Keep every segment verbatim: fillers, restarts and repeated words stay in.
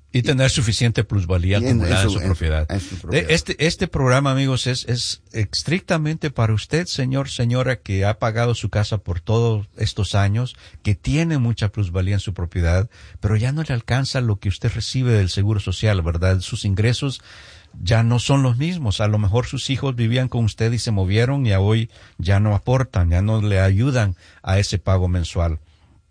Y tener suficiente plusvalía acumulada en, en su, en propiedad. En su propiedad. Este, este programa, amigos, es, es estrictamente para usted, señor, señora, que ha pagado su casa por todos estos años, que tiene mucha plusvalía en su propiedad, pero ya no le alcanza lo que usted recibe del Seguro Social, ¿verdad? Sus ingresos ya no son los mismos. A lo mejor sus hijos vivían con usted y se movieron y a hoy ya no aportan, ya no le ayudan a ese pago mensual.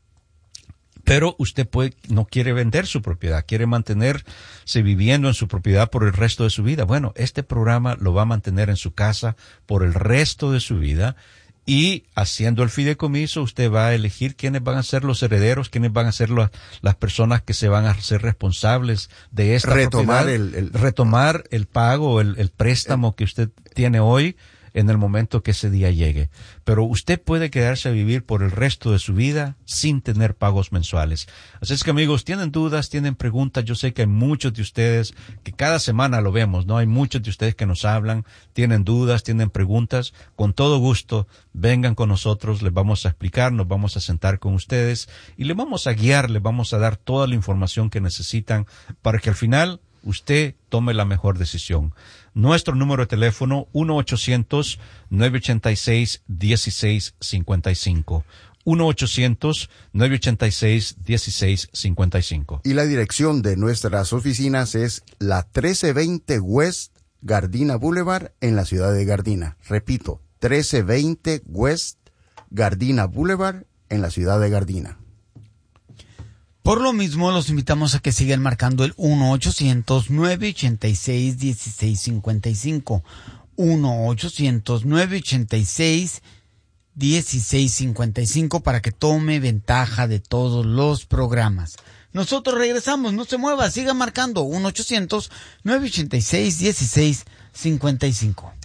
Pero usted puede, no quiere vender su propiedad, quiere mantenerse viviendo en su propiedad por el resto de su vida. Bueno, este programa lo va a mantener en su casa por el resto de su vida y haciendo el fideicomiso usted va a elegir quiénes van a ser los herederos, quiénes van a ser los, las personas que se van a ser responsables de esta retomar propiedad. El, el, retomar el pago, el, el préstamo el, que usted tiene hoy en el momento que ese día llegue. Pero usted puede quedarse a vivir por el resto de su vida sin tener pagos mensuales. Así es que, amigos, tienen dudas, tienen preguntas. Yo sé que hay muchos de ustedes que cada semana lo vemos, ¿no? Hay muchos de ustedes que nos hablan, tienen dudas, tienen preguntas. Con todo gusto, vengan con nosotros, les vamos a explicar, nos vamos a sentar con ustedes y les vamos a guiar, les vamos a dar toda la información que necesitan para que al final usted tome la mejor decisión. Nuestro número de teléfono uno ochocientos nueve ochenta y seis dieciséis cincuenta y cinco. uno ochocientos nueve ochenta y seis dieciséis cincuenta y cinco. Y la dirección de nuestras oficinas es la trece veinte West Gardina Boulevard en la ciudad de Gardina. Repito, trece veinte West Gardina Boulevard en la ciudad de Gardina. Por lo mismo, los invitamos a que sigan marcando el uno ochocientos nueve ochenta y seis dieciséis cincuenta y cinco. uno ochocientos nueve ochenta y seis dieciséis cincuenta y cinco para que tome ventaja de todos los programas. Nosotros regresamos, no se mueva, siga marcando uno ochocientos nueve ochenta y seis dieciséis cincuenta y cinco.